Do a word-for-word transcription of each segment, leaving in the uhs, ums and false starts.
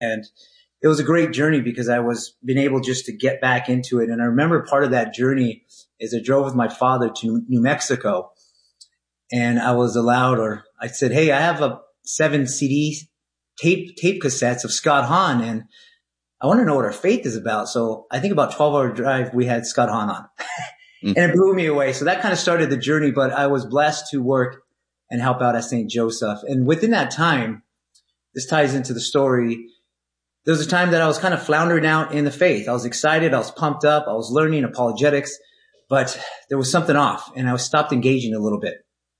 And it was a great journey because I was been able just to get back into it. And I remember part of that journey is I drove with my father to New Mexico, and I was allowed, or I said, hey, I have a seven C D tape, tape cassettes of Scott Hahn, and I want to know what our faith is about. So I think about twelve hour drive, we had Scott Hahn on and it blew me away. So that kind of started the journey, but I was blessed to work and help out at Saint Joseph. And within that time, this ties into the story. There was a time that I was kind of floundering out in the faith. I was excited. I was pumped up. I was learning apologetics, but there was something off, and I was stopped engaging a little bit.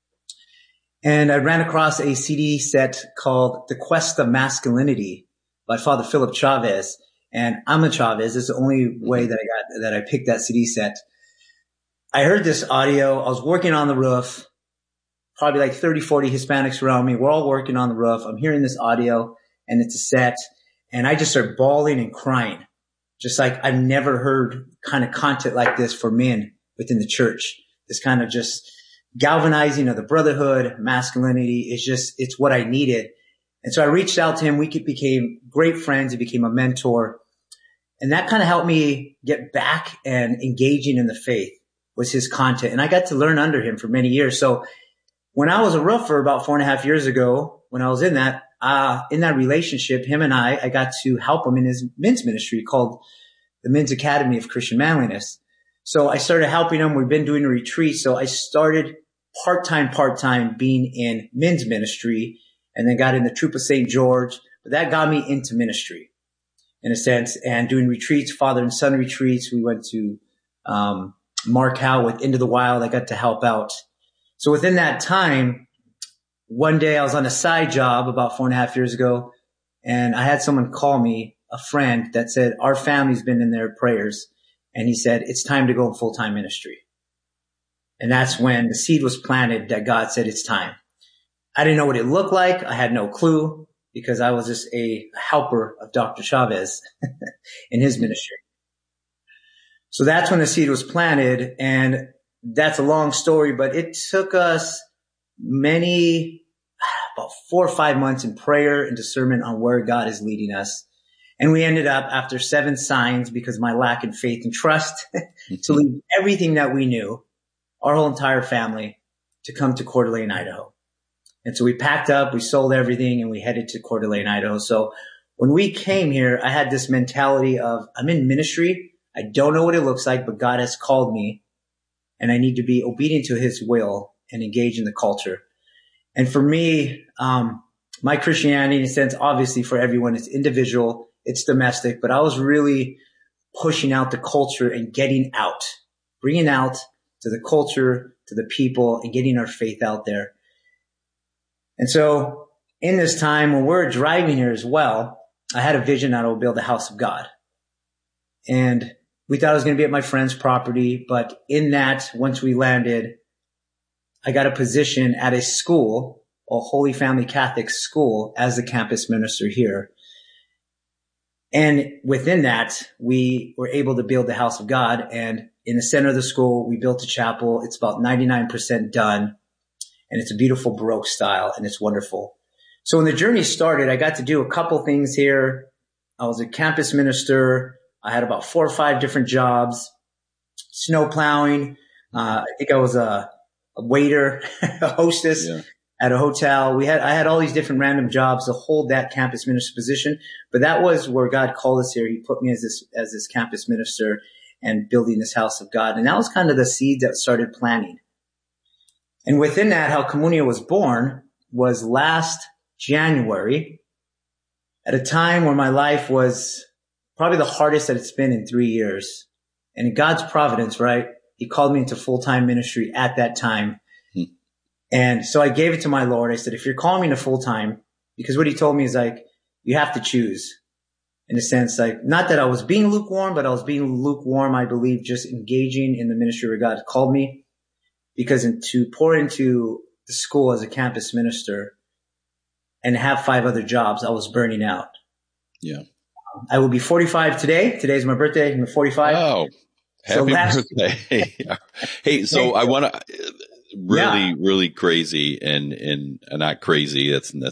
And I ran across a C D set called The Quest of Masculinity by Father Philip Chavez. And I'm a Chavez. It's the only way that I got, that I picked that C D set. I heard this audio. I was working on the roof, probably like thirty, forty Hispanics around me. We're all working on the roof. I'm hearing this audio, and it's a set. And I just started bawling and crying, just like I've never heard kind of content like this for men within the church. This kind of just galvanizing of the brotherhood, masculinity is just, it's what I needed. And so I reached out to him. We became great friends. He became a mentor. And that kind of helped me get back and engaging in the faith was his content. And I got to learn under him for many years. So when I was a roofer about four and a half years ago, when I was in that, uh, in that relationship, him and I, I got to help him in his men's ministry called the Men's Academy of Christian Manliness. So I started helping him. We've been doing a retreat. So I started part-time, part-time being in men's ministry, and then got in the Troop of Saint George. But that got me into ministry in a sense, and doing retreats, father and son retreats. We went to, um, Mark Howe with Into the Wild. I got to help out. So within that time, one day I was on a side job about four and a half years ago, and I had someone call me, a friend that said, our family's been in their prayers. And he said, it's time to go in full-time ministry. And that's when the seed was planted that God said, it's time. I didn't know what it looked like. I had no clue because I was just a helper of Doctor Chavez in his ministry. So that's when the seed was planted. And that's a long story, but it took us many, about four or five months in prayer and discernment on where God is leading us. And we ended up, after seven signs, because of my lack in faith and trust, to leave everything that we knew, our whole entire family, to come to Coeur d'Alene, Idaho. And so we packed up, we sold everything, and we headed to Coeur d'Alene, Idaho. So when we came here, I had this mentality of, I'm in ministry. I don't know what it looks like, but God has called me, and I need to be obedient to his will and engage in the culture. And for me, um, my Christianity, in a sense, obviously for everyone, it's individual. It's domestic, but I was really pushing out the culture and getting out, bringing out to the culture, to the people, and getting our faith out there. And so in this time when we're driving here as well, I had a vision that I would build a house of God. And we thought it was going to be at my friend's property. But in that, once we landed, I got a position at a school, a Holy Family Catholic school, as the campus minister here. And within that, we were able to build the house of God. And in the center of the school, we built a chapel. It's about ninety-nine percent done. And it's a beautiful Baroque style, and it's wonderful. So when the journey started, I got to do a couple things here. I was a campus minister. I had about four or five different jobs, snow plowing. Uh, I think I was a, a waiter, a hostess. Yeah. At a hotel. We had, I had all these different random jobs to hold that campus minister position, but that was where God called us here. He put me as this, as this campus minister and building this house of God. And that was kind of the seed that started planting. And within that, how Comunio was born was last January, at a time where my life was probably the hardest that it's been in three years. And in God's providence, right? He called me into full-time ministry at that time. And so I gave it to my Lord. I said, if you're calling me to full time, because what he told me is like, you have to choose, in a sense, like, not that I was being lukewarm, but I was being lukewarm, I believe, just engaging in the ministry where God called me, because in, to pour into the school as a campus minister and have five other jobs, I was burning out. Yeah. I will be forty-five today. Today's my birthday. I'm forty-five. Oh, happy so last- birthday. Hey, so I want to, really, yeah. really crazy and, and, and not crazy. That's, that's not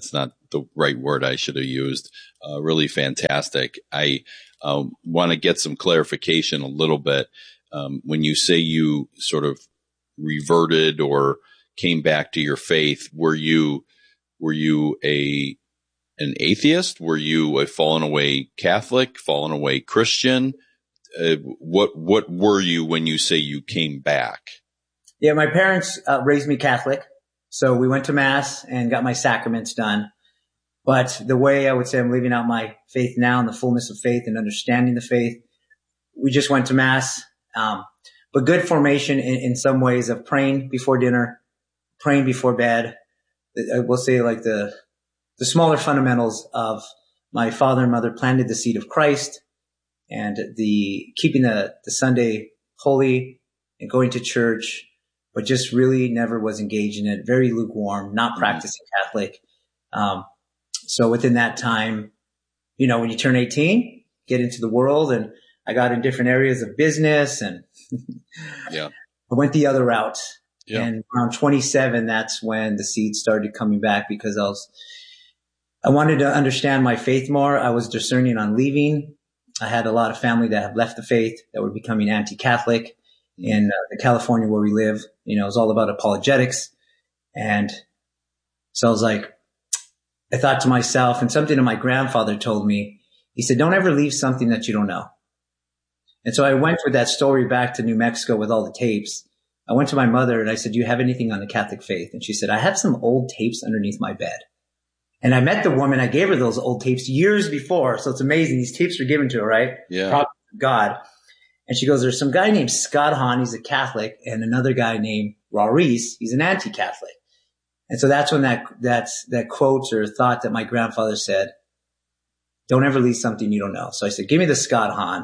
the right word I should have used. Uh, really fantastic. I um, want to get some clarification a little bit. Um, when you say you sort of reverted or came back to your faith, were you were you a an atheist? Were you a fallen away Catholic, fallen away Christian? Uh, what what were you when you say you came back? Yeah, my parents uh, raised me Catholic, so we went to Mass and got my sacraments done. But the way I would say I'm living out my faith now, and the fullness of faith and understanding the faith, we just went to Mass. Um, but good formation in, in some ways of praying before dinner, praying before bed. I will say like the the smaller fundamentals of my father and mother planted the seed of Christ, and the keeping the, the Sunday holy and going to church, but just really never was engaged in it. Very lukewarm, not practicing Catholic. Um, so within that time, you know, when you turn eighteen, get into the world, and I got in different areas of business, and yeah, I went the other route. Yeah. And around twenty-seven, that's when the seed started coming back, because I was, I wanted to understand my faith more. I was discerning on leaving. I had a lot of family that have left the faith that were becoming anti-Catholic in uh, the California where we live. You know, it was all about apologetics. And so I was like, I thought to myself, and something that my grandfather told me, he said, don't ever leave something that you don't know. And so I went with that story back to New Mexico with all the tapes. I went to my mother and I said, do you have anything on the Catholic faith? And she said, I have some old tapes underneath my bed. And I met the woman. I gave her those old tapes years before. So it's amazing. These tapes were given to her, right? Yeah. Probably God. And she goes, there's some guy named Scott Hahn. He's a Catholic, and another guy named Maurice. He's an anti-Catholic. And so that's when that, that's, that quote or thought that my grandfather said, don't ever leave something you don't know. So I said, give me the Scott Hahn.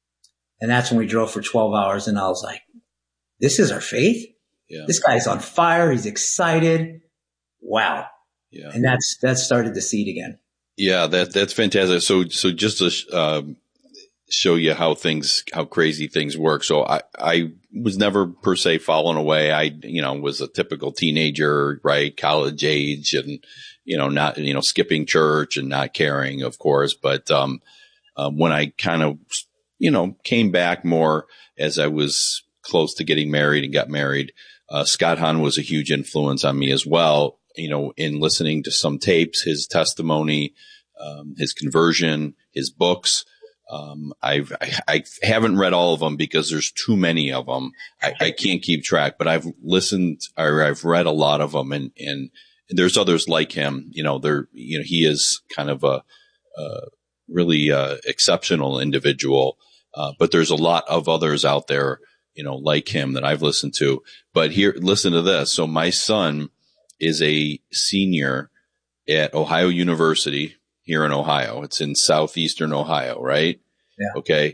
And that's when we drove for twelve hours. And I was like, this is our faith? Yeah. This guy's on fire. He's excited. Wow. Yeah. And that's, that started the seed again. Yeah, that, that's fantastic. So, so just to, um, show you how things, how crazy things work. So I, I was never per se fallen away. I, you know, was a typical teenager, right? College age, and, you know, not, you know, skipping church and not caring, of course. But, um, um, when I kind of, you know, came back more as I was close to getting married and got married, uh, Scott Hahn was a huge influence on me as well. You know, in listening to some tapes, his testimony, um, his conversion, his books. Um, I've, I, I haven't read all of them because there's too many of them. I, I can't keep track, but I've listened or I've read a lot of them, and, and there's others like him. You know, there, you know, he is kind of a, a really, uh, exceptional individual. Uh, but there's a lot of others out there, you know, like him that I've listened to. But here, listen to this. So my son is a senior at Ohio University here in Ohio. It's in southeastern Ohio, right? Yeah. Okay.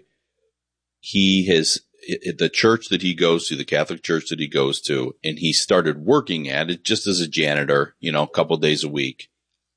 He has the church that he goes to, the Catholic church that he goes to, and he started working at it just as a janitor, you know, a couple of days a week.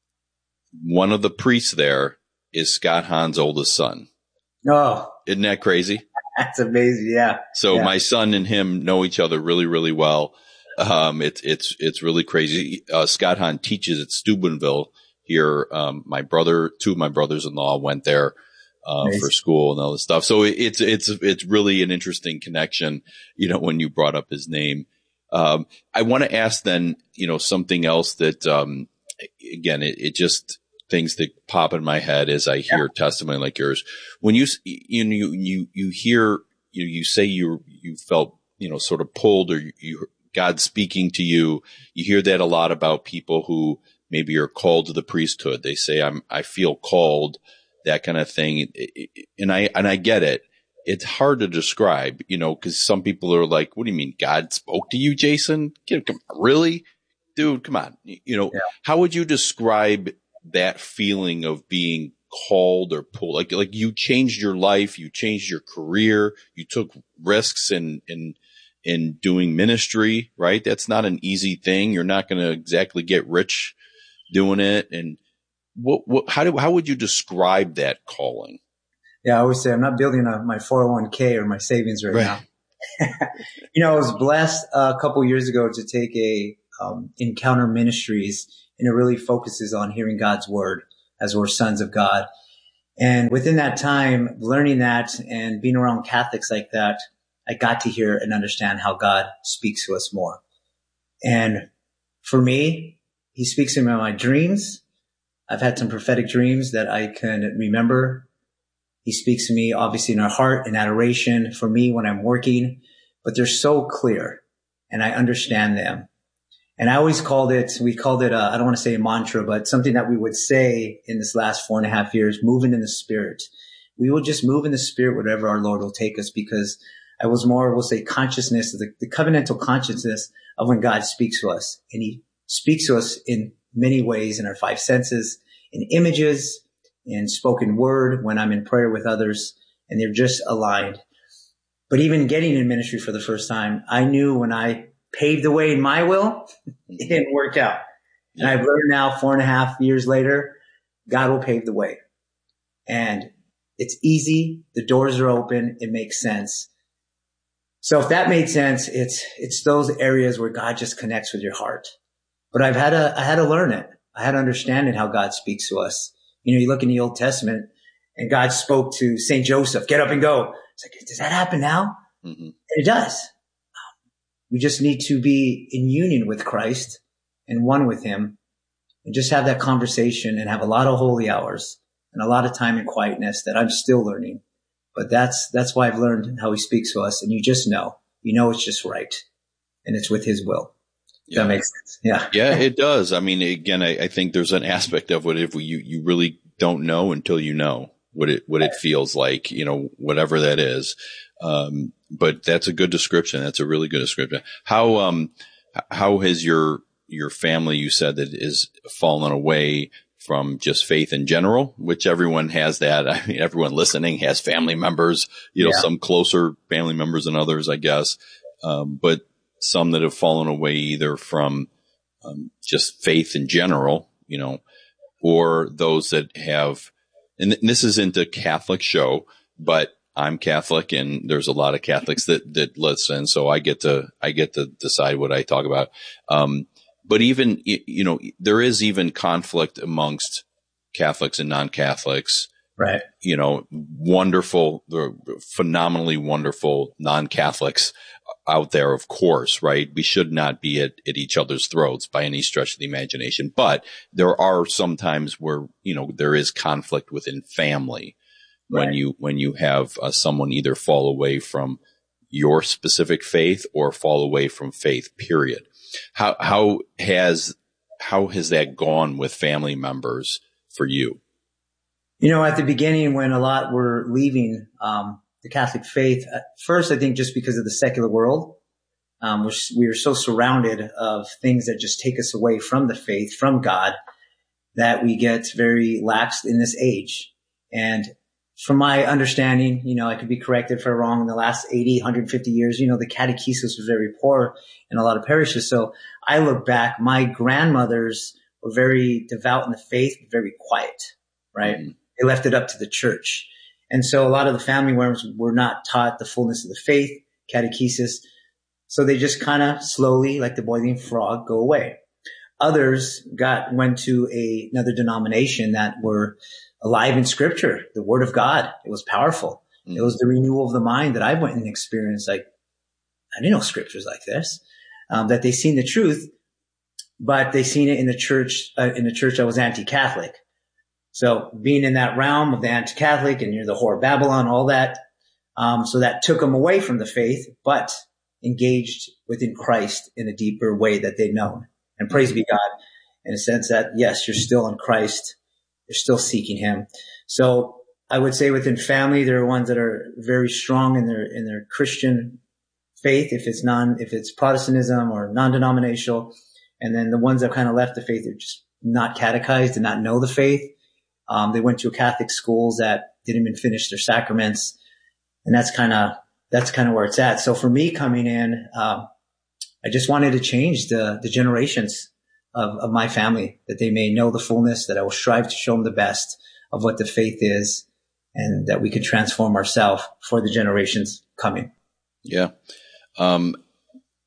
One of the priests there is Scott Hahn's oldest son. Oh, isn't that crazy? That's amazing. Yeah. So yeah. my son and him know each other really, really well. Um, it's, it's, it's really crazy. Uh, Scott Hahn teaches at Steubenville here. Um, my brother, two of my brothers-in-law went there, uh, nice. for school and all this stuff. So it's, it's, it's really an interesting connection, you know, when you brought up his name. Um, I want to ask then, you know, something else that, um, again, it, it just, things that pop in my head as I hear yeah. testimony like yours. When you, you, you, you, you hear, you, you say you, you felt, you know, sort of pulled, or you, you, God speaking to you, you hear that a lot about people who maybe are called to the priesthood. They say, I'm, I feel called, that kind of thing. And I, and I get it. It's hard to describe, you know, cause some people are like, what do you mean? God spoke to you, Jason? Come, really? Dude, come on. You know, yeah. How would you describe that feeling of being called or pulled? Like, like you changed your life, you changed your career, you took risks in, in, in doing ministry, right? That's not an easy thing. You're not going to exactly get rich doing it. And what, what, how do, how would you describe that calling? Yeah, I always say I'm not building a, my four oh one k or my savings right, right. now. You know, I was blessed uh, a couple years ago to take a um, Encounter Ministries and it really focuses on hearing God's word as we're sons of God. And within that time, learning that and being around Catholics like that, I got to hear and understand how God speaks to us more. And for me, he speaks to me in my dreams. I've had some prophetic dreams that I can remember. He speaks to me, obviously, in our heart and adoration for me when I'm working, but they're so clear and I understand them. And I always called it, we called it, a, I don't want to say a mantra, but something that we would say in this last four and a half years, moving in the Spirit. We will just move in the Spirit wherever our Lord will take us, because I was more, we'll say, consciousness, the, the covenantal consciousness of when God speaks to us. And he speaks to us in many ways in our five senses, in images, in spoken word, when I'm in prayer with others, and they're just aligned. But even getting in ministry for the first time, I knew when I paved the way in my will, it didn't work out. And I've learned now, four and a half years later, God will pave the way. And it's easy. The doors are open. It makes sense. So if that made sense, it's, it's those areas where God just connects with your heart. But I've had to, I had to learn it. I had to understand it, how God speaks to us. You know, you look in the Old Testament and God spoke to Saint Joseph, get up and go. It's like, does that happen now? Mm-hmm. And it does. We just need to be in union with Christ and one with him, and just have that conversation and have a lot of holy hours and a lot of time in quietness that I'm still learning. But that's, that's why I've learned how he speaks to us. And you just know, you know, it's just right. And it's with his will. Yeah. That makes sense. Yeah. Yeah, it does. I mean, again, I, I think there's an aspect of what if you, you really don't know until you know what it, what it feels like, you know, whatever that is. Um, but that's a good description. That's a really good description. How, um, how has your, your family, you said, that is fallen away from just faith in general, which everyone has that. I mean, everyone listening has family members, you know, yeah. Some closer family members than others, I guess. Um, but some that have fallen away either from, um, just faith in general, you know, or those that have, and this isn't a Catholic show, but I'm Catholic and there's a lot of Catholics that, that listen. So I get to, I get to decide what I talk about. Um, but even, you know, there is even conflict amongst Catholics and non-Catholics. Right. You know, wonderful, phenomenally wonderful non-Catholics out there, of course, right? We should not be at, at each other's throats by any stretch of the imagination. But there are some times where, you know, there is conflict within family. When right. you, when you have uh, someone either fall away from your specific faith or fall away from faith, period. How, how has, how has that gone with family members for you? You know, at the beginning, when a lot were leaving, um, the Catholic faith, at first, I think just because of the secular world, um, we're, we are so surrounded of things that just take us away from the faith, from God, that we get very lax in this age. And from my understanding, you know, I could be corrected if I'm wrong, in the last eighty, one hundred fifty years, you know, the catechesis was very poor in a lot of parishes. So I look back, my grandmothers were very devout in the faith, but very quiet, right? Mm-hmm. They left it up to the church. And so a lot of the family members were not taught the fullness of the faith, catechesis. So they just kind of slowly, like the boiling frog, go away. Others got, went to a, another denomination that were alive in scripture, the word of God. It was powerful. Mm. It was the renewal of the mind that I went and experienced. Like, I didn't know scriptures like this, um, that they seen the truth, but they seen it in the church, uh, in the church that was anti-Catholic. So being in that realm of the anti-Catholic and you're the whore of Babylon, all that. Um, so that took them away from the faith, but engaged within Christ in a deeper way that they'd known. And praise be God, in a sense that, yes, you're still in Christ. You're still seeking him. So I would say within family, there are ones that are very strong in their, in their Christian faith, if it's non, if it's Protestantism or non-denominational. And then the ones that kind of left the faith are just not catechized, did not know the faith. Um, they went to Catholic schools that didn't even finish their sacraments. And that's kind of, that's kind of where it's at. So for me coming in, um, I just wanted to change the, the generations of, of my family, that they may know the fullness, that I will strive to show them the best of what the faith is, and that we could transform ourselves for the generations coming. Yeah. Um,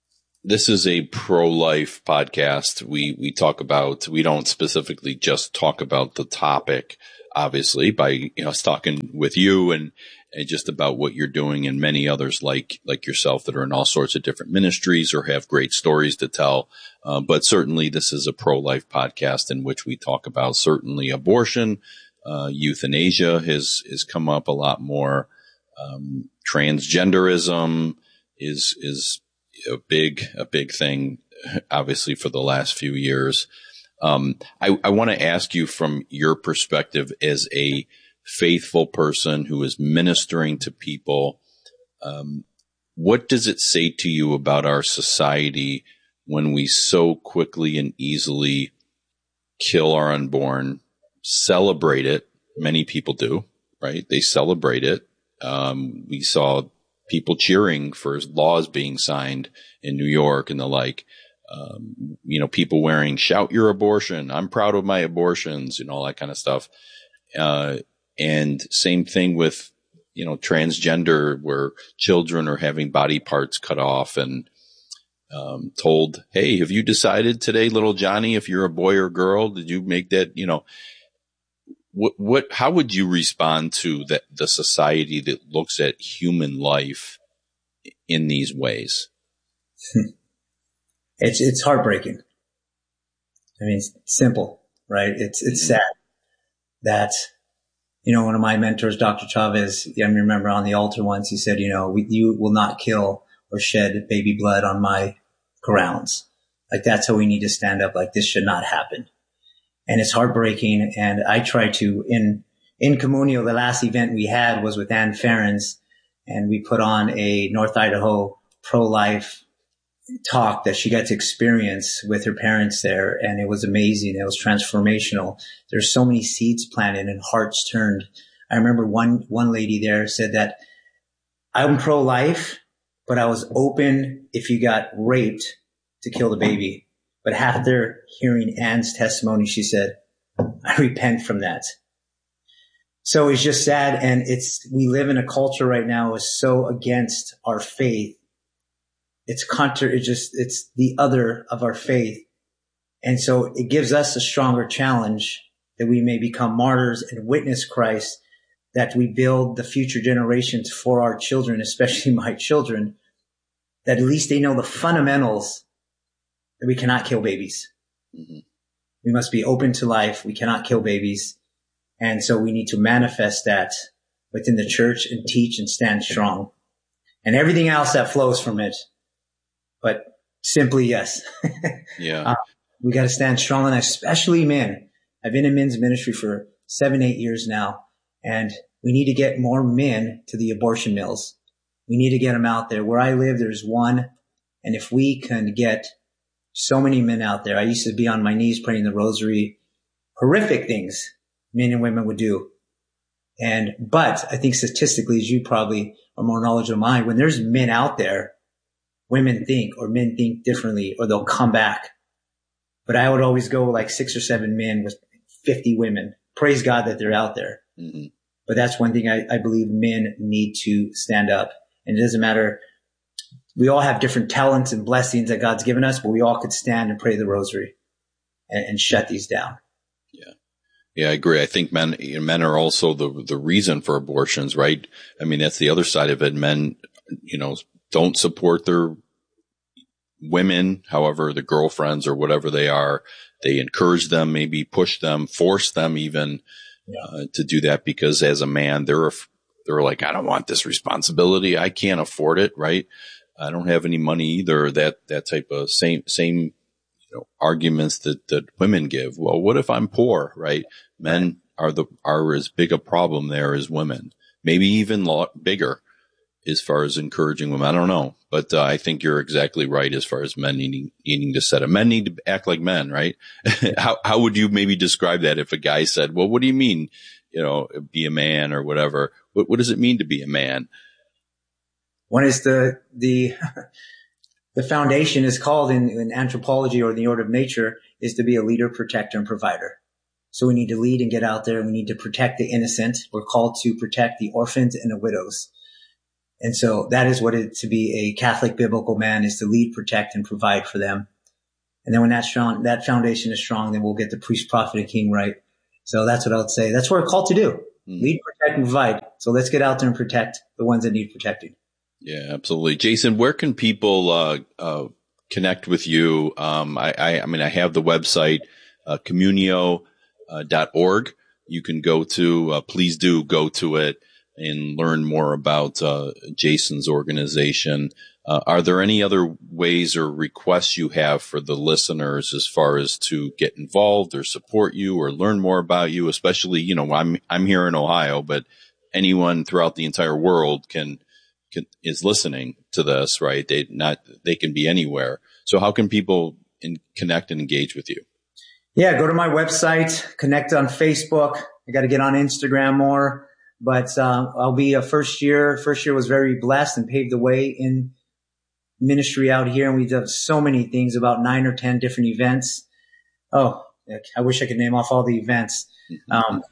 this is a pro-life podcast. We, we talk about, we don't specifically just talk about the topic, obviously, by, you know, us talking with you and, and just about what you're doing, and many others like, like yourself that are in all sorts of different ministries or have great stories to tell. Uh, but certainly this is a pro-life podcast in which we talk about certainly abortion, uh, euthanasia has, has come up a lot more. Um, transgenderism is, is a big, a big thing, obviously, for the last few years. Um, I, I want to ask you from your perspective as a faithful person who is ministering to people, um, what does it say to you about our society when we so quickly and easily kill our unborn, celebrate it? Many people do, right? They celebrate it. Um, we saw people cheering for laws being signed in New York and the like. Um, you know, people wearing "shout your abortion," "I'm proud of my abortions," and all that kind of stuff. Uh, and same thing with, you know, transgender, where children are having body parts cut off and um, told, "Hey, have you decided today, little Johnny, if you're a boy or girl? Did you make that?" You know, what, what, how would you respond to that, the society that looks at human life in these ways? It's, it's heartbreaking. I mean, it's simple, right? It's, it's mm-hmm. sad that, you know, one of my mentors, Doctor Chavez, I remember on the altar once, he said, you know, we, you will not kill or shed baby blood on my grounds. Like, that's how we need to stand up. Like, this should not happen. And it's heartbreaking. And I try to, in, in Comunio, the last event we had was with Ann Ferens, and we put on a North Idaho pro-life talk that she got to experience with her parents there. And it was amazing. It was transformational. There's so many seeds planted and hearts turned. I remember one, one lady there said that I'm pro-life, but I was open if you got raped to kill the baby. But after hearing Ann's testimony, she said, I repent from that. So it's just sad. And it's, we live in a culture right now is so against our faith. It's contra, it's just, it's the other of our faith. And so it gives us a stronger challenge that we may become martyrs and witness Christ, that we build the future generations for our children, especially my children, that at least they know the fundamentals that we cannot kill babies. Mm-hmm. We must be open to life. We cannot kill babies. And so we need to manifest that within the church and teach and stand strong, and everything else that flows from it. But simply, yes. Yeah. Uh, we got to stand strong, and especially men. I've been in men's ministry for seven, eight years now, and we need to get more men to the abortion mills. We need to get them out there. Where I live, there's one. And if we can get so many men out there, I used to be on my knees praying the rosary, horrific things men and women would do. And, but I think statistically, as you probably are more knowledgeable than mine, when there's men out there, women think, or men think differently, or they'll come back. But I would always go like six or seven men with fifty women. Praise God that they're out there. Mm-hmm. But that's one thing I, I believe men need to stand up. And it doesn't matter. We all have different talents and blessings that God's given us, but we all could stand and pray the rosary and, and shut these down. Yeah. Yeah, I agree. I think men, men are also the, the reason for abortions, right? I mean, that's the other side of it. Men, you know, don't support their women, however, the girlfriends or whatever they are. They encourage them, maybe push them, force them even yeah. uh, to do that, because as a man, they're, they're like, I don't want this responsibility. I can't afford it, right? I don't have any money either. That, that type of same, same, you know, arguments that, that women give. Well, what if I'm poor, right? Men are the, are as big a problem there as women, maybe even lot bigger as far as encouraging women. I don't know, but uh, I think you're exactly right as far as men needing, needing to set up. Men need to act like men, right? how, how would you maybe describe that if a guy said, well, what do you mean, you know, be a man or whatever? What, what does it mean to be a man? One is the, the, the foundation is called in, in anthropology or the order of nature is to be a leader, protector, and provider. So we need to lead and get out there, and we need to protect the innocent. We're called to protect the orphans and the widows. And so that is what it to be a Catholic biblical man is to lead, protect, and provide for them. And then when that strong, that foundation is strong, then we'll get the priest, prophet, and king right. So that's what I would say. That's what we're called to do. Mm. Lead, protect, and provide. So let's get out there and protect the ones that need protecting. Yeah, absolutely. Jason, where can people uh, uh, connect with you? Um, I, I, I mean, I have the website, uh, communio dot org. You can go to, uh, please do go to it and learn more about uh, Jason's organization. Uh, are there any other ways or requests you have for the listeners as far as to get involved or support you or learn more about you? Especially, you know, I'm I'm here in Ohio, but anyone throughout the entire world can, can is listening to this, right? They not they can be anywhere. So how can people in, connect and engage with you? Yeah, go to my website, connect on Facebook. I got to get on Instagram more, but uh, I'll be a first year. First year was very blessed and paved the way in ministry out here, and we've done so many things, about nine or ten different events. Oh, I wish I could name off all the events. Um,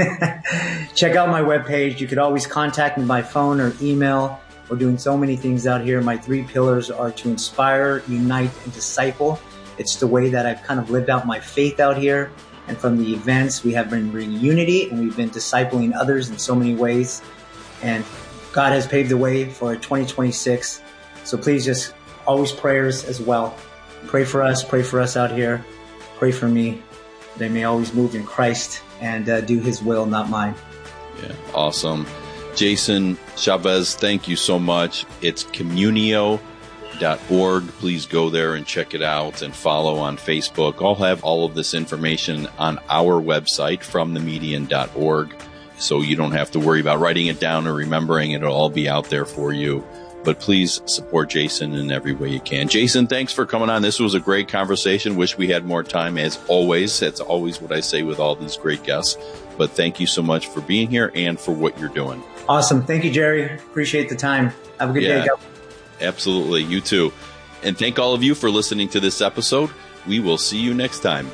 check out my webpage. You could always contact me by phone or email. We're doing so many things out here. My three pillars are to inspire, unite, and disciple. It's the way that I've kind of lived out my faith out here. And from the events, we have been bringing unity, and we've been discipling others in so many ways. And God has paved the way for twenty twenty-six. So please just always prayers as well. Pray for us. Pray for us out here. Pray for me. They may always move in Christ and uh, do his will, not mine. Yeah, awesome. Jason Chavez, thank you so much. It's communio dot org. Please go there and check it out and follow on Facebook. I'll have all of this information on our website, from the median dot org. So you don't have to worry about writing it down or remembering it. It'll all be out there for you. But please support Jason in every way you can. Jason, thanks for coming on. This was a great conversation. Wish we had more time, as always. That's always what I say with all these great guests. But thank you so much for being here and for what you're doing. Awesome. Thank you, Jerry. Appreciate the time. Have a good yeah, day. Go. Absolutely. You too. And thank all of you for listening to this episode. We will see you next time.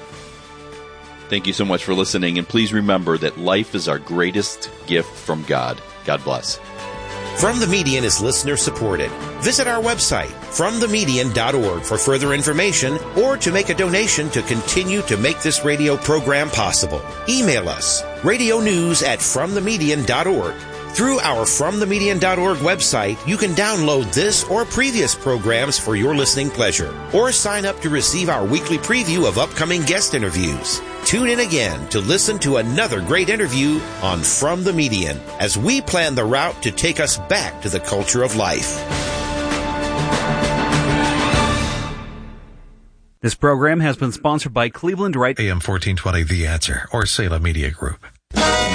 Thank you so much for listening. And please remember that life is our greatest gift from God. God bless. From the Median is listener supported. Visit our website, from the median dot org, for further information or to make a donation to continue to make this radio program possible. Email us, radio news at from the median dot org. Through our from the median dot org website, you can download this or previous programs for your listening pleasure, or sign up to receive our weekly preview of upcoming guest interviews. Tune in again to listen to another great interview on From the Median as we plan the route to take us back to the culture of life. This program has been sponsored by Cleveland Right A M fourteen twenty The Answer, or Salem Media Group.